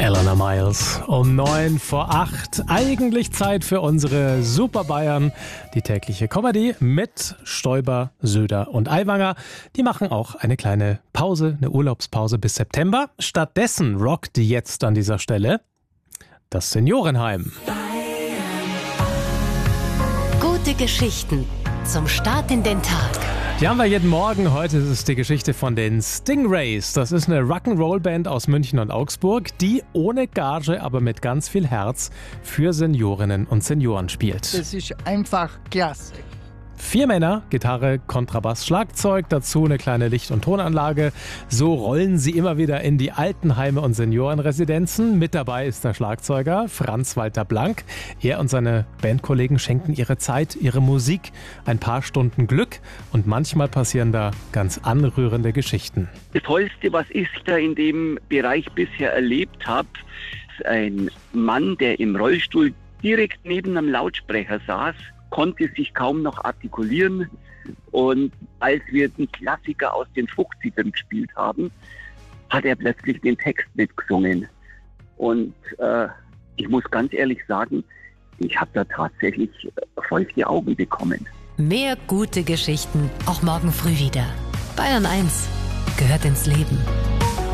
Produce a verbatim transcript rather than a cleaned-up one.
Elena Miles um neun vor acht. Eigentlich Zeit für unsere Super Bayern, die tägliche Comedy mit Stoiber, Söder und Aiwanger. Die machen auch eine kleine Pause, eine Urlaubspause bis September. Stattdessen rockt jetzt an dieser Stelle das Seniorenheim. Gute Geschichten zum Start in den Tag. Die haben wir jeden Morgen. Heute ist es die Geschichte von den Stingrays. Das ist eine Rock'n'Roll-Band aus München und Augsburg, die ohne Gage, aber mit ganz viel Herz für Seniorinnen und Senioren spielt. Das ist einfach klasse. Vier Männer, Gitarre, Kontrabass, Schlagzeug, dazu eine kleine Licht- und Tonanlage. So rollen sie immer wieder in die Altenheime und Seniorenresidenzen. Mit dabei ist der Schlagzeuger Franz-Walter Blank. Er und seine Bandkollegen schenken ihre Zeit, ihre Musik, ein paar Stunden Glück und manchmal passieren da ganz anrührende Geschichten. Das Tollste, was ich da in dem Bereich bisher erlebt habe, ist ein Mann, der im Rollstuhl direkt neben einem Lautsprecher saß, konnte sich kaum noch artikulieren, und als wir den Klassiker aus den fünfzigern gespielt haben, hat er plötzlich den Text mitgesungen. Und äh, ich muss ganz ehrlich sagen, ich habe da tatsächlich feuchte Augen bekommen. Mehr gute Geschichten auch morgen früh wieder. Bayern eins gehört ins Leben.